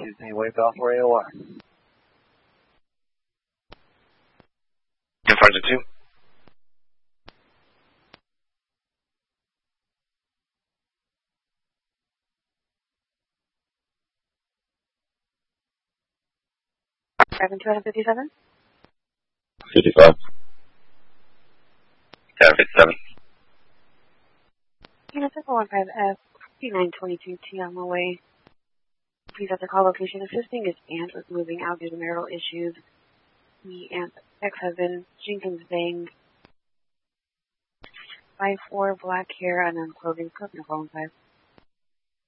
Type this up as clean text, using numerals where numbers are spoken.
Excuse me, wave off for AOR. Sergeant 2. Driving 257? 55. 57. Unit 15F, 5922T on the way. Please have the call location. Assisting his aunt with moving out due to marital issues. The aunt's ex-husband, Jenkins Bang. 5'4", black hair, unknown clothing, code no 5.